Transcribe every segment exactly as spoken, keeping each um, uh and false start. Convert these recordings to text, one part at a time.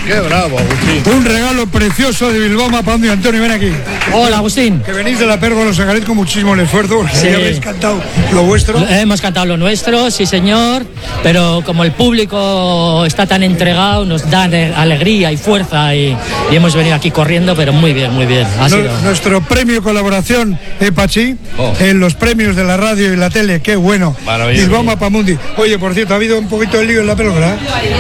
Qué bravo, Agustín. Un regalo precioso de Bilbao Mapamudi. Antonio, ven aquí. Hola, Agustín. Que venís de la Pérgola, os agradezco muchísimo el esfuerzo, porque Sí. ya habéis cantado lo vuestro. Hemos cantado lo nuestro, sí señor, pero como el público está tan entregado, nos da de- alegría y fuerza y, y hemos venido aquí corriendo, pero muy bien, muy bien. Ha No- sido... Nuestro premio colaboración, eh, Pachi, Oh. en los premios de la radio y la tele, qué bueno. Maravilloso. Bilbao Mapamudi. Oye, por cierto, ha habido un poquito de lío en la Pérgola.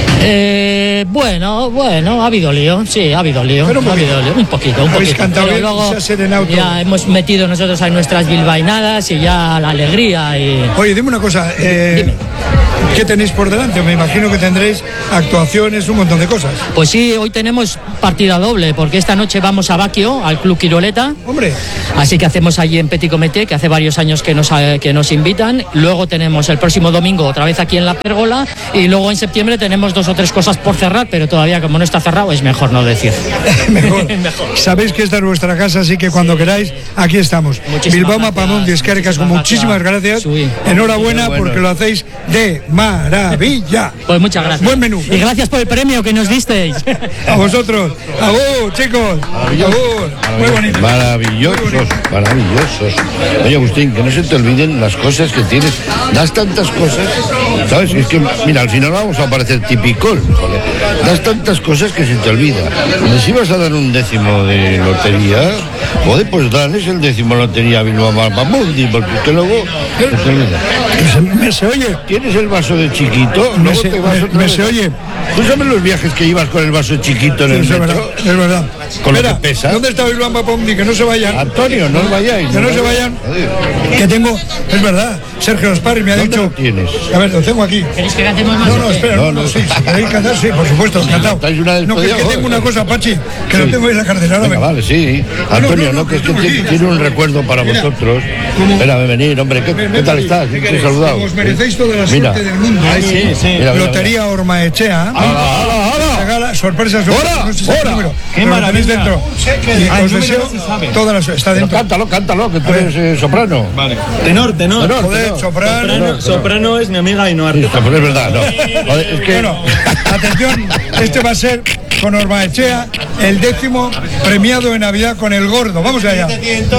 Eh, bueno, bueno, ha habido lío, sí, ha habido lío. Pero un ha poquito. habido lío, un poquito, un Habéis poquito. cantado Pero bien, luego se ha serenado todo. ya hemos metido nosotros a nuestras bilbainadas y ya la alegría y... Oye, dime una cosa, eh, ¿qué tenéis por delante? Me imagino que tendréis actuaciones, un montón de cosas. Pues sí, hoy tenemos partida doble, porque esta noche vamos a Baquio, al Club Quiroleta. Hombre, Así que hacemos allí en Petit Comité, que hace varios años que nos, eh, que nos invitan. Luego tenemos el próximo domingo otra vez aquí en La Pérgola. Y luego en septiembre tenemos dos o tres cosas por cerrar, pero todavía como no está cerrado es mejor no decir. mejor. Sabéis que esta es vuestra casa, así que cuando queráis, aquí estamos. Muchísimas Bilbao gracias, Mapamudi, Esquercas, muchísimas muchísimas gracias. gracias. Sí. Enhorabuena Bueno. porque lo hacéis de maravilla. Pues muchas gracias. Buen menú. Y gracias por el premio que nos disteis. A vosotros. Abur, chicos. Abur. Muy bonito. Maravillosos, maravillosos. Oye, Agustín, que no se te olviden las cosas que tienes. Das tantas cosas, ¿sabes? Es que, mira, al final vamos a parecer tipicol, joder. Das tantas cosas que se te olvida. Pero si vas a dar un décimo de lotería, joder, pues dales el décimo de lotería a Bilbao Mapamudi, porque es que luego se te olvida. Se- ¿Me se oye? ¿Tienes el vaso de chiquito? Me Luego se- te vas me- otra me vez. se oye. ¿Tú sabes los viajes que ibas con el vaso chiquito en el Eso es verdad. metro? Es verdad. Con lo Espera, que pesa. ¿dónde está Bilbao Mapamudi? Que no se vayan. Antonio, no os vayáis. Que no se vayan. Joder. Que tengo, es verdad, Sergio Osparri me ha ¿Dónde dicho. lo tienes? A ver, lo tengo aquí. ¿Queréis que cantemos más? No, o no, qué? espera, No, no, no, no. sí, si queréis cantar, sí, por supuesto, encantado. cantáis una No, que es despedida, que joder. tengo una cosa, Pachi, que Sí. lo tengo en la cartera. Ahora Venga, vengo. vale, sí. Ah, no, Antonio, no, no, no, que es que tengo tiene, aquí. tiene un recuerdo para Mira, vosotros. como- Espérame, venir, hombre, ¿qué, Ven, qué ven, tal ven, estás? ¿qué ¿Qué queréis? te he saludado? Os merecéis toda la Mira. suerte del mundo. Ay, sí, sí. Mira, mira, Lotería Ormaechea. ¡Hala, hala, hala! Regala sorpresa, sorpresa. ¡Hora, No sé si es el hora! número, ¡Qué pero lo tenéis maravilla! dentro. Y Ay, os no me deseo digas si sabe. toda la suerte. Está Pero dentro. cántalo, cántalo, que tú A ver. eres eh, soprano. Vale. Tenor, tenor. Tenor. Joder, soprano. Soprano, soprano es mi amiga y no Sí, artista. pero es verdad, no. Joder, es que... Bueno, atención, este va a ser con Ormaechea el décimo premiado en Navidad con el gordo. Vamos allá.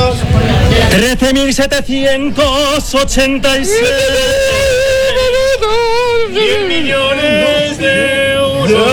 trece mil setecientos ochenta y seis millones de euros.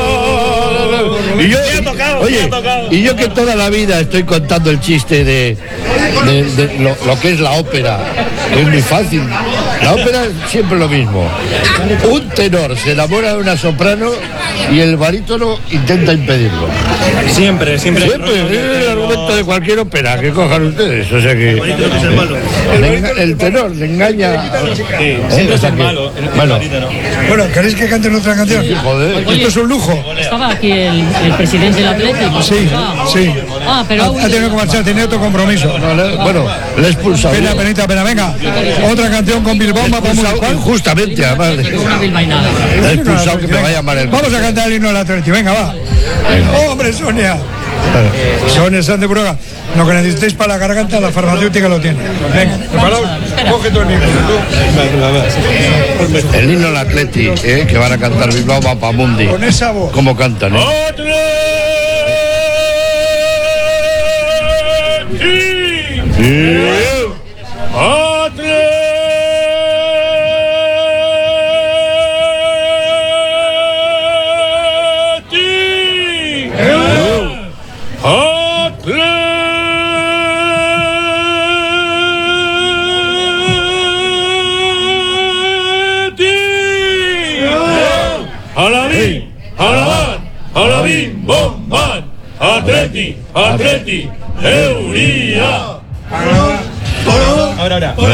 Y yo, Me ha tocado, oye, me ha tocado. y yo que toda la vida estoy contando el chiste de, de- de lo, lo que es la ópera, que es muy fácil. La ópera es siempre lo mismo. Un tenor se enamora de una soprano y el barítono intenta impedirlo. Siempre, siempre. Siempre, es el argumento de cualquier ópera que cojan ustedes. O sea que le enga- el tenor le engaña. Sí, ¿Eh? siempre O es sea el que- malo. el- el bueno, barítono. Bueno, ¿queréis que canten otra canción? joder. Esto es un lujo. Estaba aquí el, el presidente del Atlético. Sí, Ah, sí. Ah, pero Ha, ha tenido que marchar, tenía otro compromiso. No, le- bueno, le he expulsado. Pena, penita, pena. Venga, otra canción con Bilbao Mapamudi. Expulsado injustamente, además. Le una bilbainada. he expulsado que me vaya mal el. Vamos a cantar el himno del Atleti. Venga, va. ¡Hombre, Sonia! Sonia Sanz de Buroga. Lo que necesitéis para la garganta, la farmacéutica lo tiene. Venga, preparaos. Coge todo el micro. El himno del Atleti, eh, que van a cantar Bilbao Mapamudi. Con esa voz. ¿Cómo cantan, eh? Alabín, alabán, alabín, bombán, atleti, atleti, euría. Ahora, ahora.